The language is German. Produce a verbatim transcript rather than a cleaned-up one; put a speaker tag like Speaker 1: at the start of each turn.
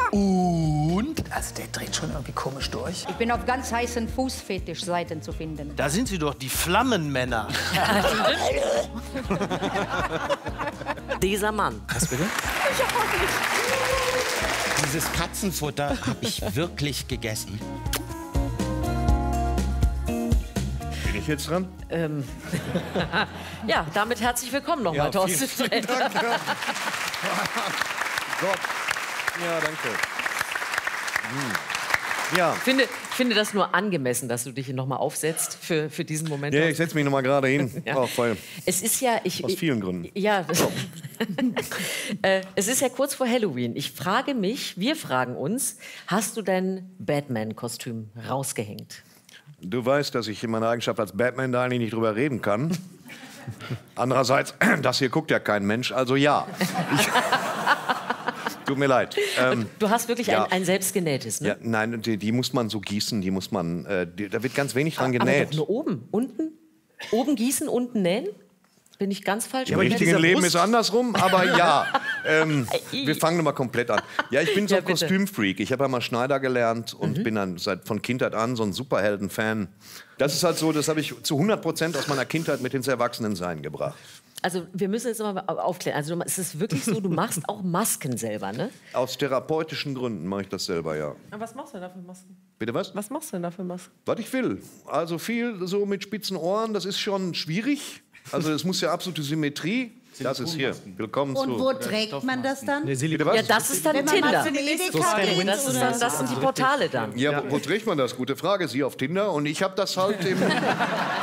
Speaker 1: Und? Also der dreht schon irgendwie komisch durch.
Speaker 2: Ich bin auf ganz heißen Fußfetischseiten zu finden.
Speaker 3: Da sind Sie doch die Flammenmänner.
Speaker 4: Dieser Mann.
Speaker 1: Was bitte?
Speaker 2: Ich auch nicht.
Speaker 5: Dieses Katzenfutter habe ich wirklich gegessen.
Speaker 6: Bin ich jetzt dran?
Speaker 4: Ähm, ja, damit herzlich willkommen nochmal,
Speaker 6: Ja,
Speaker 4: Thorsten
Speaker 6: vielen, vielen
Speaker 4: Sträter.
Speaker 6: Dank. Ja. Gott. Ja, danke. Hm. Ja.
Speaker 4: Ich finde, ich finde das nur angemessen, dass du dich hier nochmal aufsetzt für, für diesen Moment.
Speaker 6: Ja, ich setze mich noch mal gerade hin.
Speaker 4: Ja.
Speaker 6: Auch voll.
Speaker 4: Es ist ja... Ich,
Speaker 6: Aus vielen Gründen.
Speaker 4: Ja, äh, es ist ja kurz vor Halloween. Ich frage mich, wir fragen uns, hast du dein Batman-Kostüm rausgehängt?
Speaker 6: Du weißt, dass ich in meiner Eigenschaft als Batman da eigentlich nicht drüber reden kann. Andererseits, das hier guckt ja kein Mensch, also ja. Ich, tut mir leid. Ähm,
Speaker 4: Du hast wirklich
Speaker 6: ja.
Speaker 4: ein, ein selbstgenähtes, ne?
Speaker 6: ja, nein, die, die muss man so gießen, die muss man, äh, die, da wird ganz wenig dran
Speaker 4: Aber
Speaker 6: genäht.
Speaker 4: doch nur oben. Unten? Oben gießen, unten nähen? Bin ich ganz falsch?
Speaker 6: Im
Speaker 4: Mit
Speaker 6: richtigen
Speaker 4: dieser
Speaker 6: Leben
Speaker 4: Brust?
Speaker 6: ist andersrum, aber ja. Ähm, wir fangen nochmal komplett an. Ja, ich bin so
Speaker 4: Ja,
Speaker 6: ein
Speaker 4: bitte.
Speaker 6: Kostümfreak. Ich habe ja mal Schneider gelernt und
Speaker 4: Mhm.
Speaker 6: bin dann seit von Kindheit an so ein Superhelden-Fan. Das ist halt so, das habe ich zu hundert Prozent aus meiner Kindheit mit ins Erwachsenensein gebracht.
Speaker 4: Also wir müssen jetzt mal aufklären. Also du- es ist wirklich so, du machst auch Masken selber, ne?
Speaker 6: Aus therapeutischen Gründen mache ich das selber, ja.
Speaker 7: Aber was machst du denn da für Masken?
Speaker 6: Bitte was?
Speaker 7: Was machst du denn da für Masken?
Speaker 6: Was ich will. Also viel so mit spitzen Ohren, das ist schon schwierig. Also es muss ja absolute Symmetrie. Das ist hier. Willkommen
Speaker 8: Und
Speaker 6: zu...
Speaker 8: wo trägt man das dann?
Speaker 6: Bitte was?
Speaker 4: Ja, das ist dann
Speaker 8: Wenn man mal
Speaker 4: Tinder.
Speaker 8: zu den Edeka
Speaker 4: Das,
Speaker 8: geht,
Speaker 4: das, ist
Speaker 8: oder?
Speaker 4: dann, das sind die Portale dann.
Speaker 6: Ja, wo, wo trägt man das? Gute Frage. Sie auf Tinder und ich habe das halt im...